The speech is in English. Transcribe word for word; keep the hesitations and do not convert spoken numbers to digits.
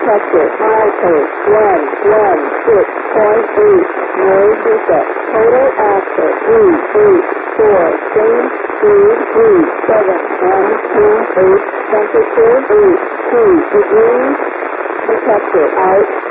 Detector, milepost, one, one, six point eight, noise reset, total access, three, eight, four, change, three, three, seven, one, two, eight, temperature, eight, two degrees, detector, out,